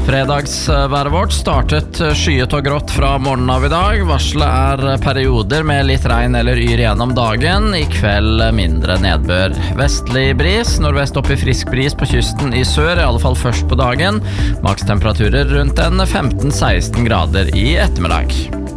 Fredagsværet vårt startet skyet og grått fra morgenen av i dag. Varselet perioder med litt regn eller yr gjennom dagen. I kveld mindre nedbør. Vestlig bris, nordvest opp i frisk bris på kysten i sør, i alle fall først på dagen. Makstemperaturer rundt en 15-16 grader i ettermiddag.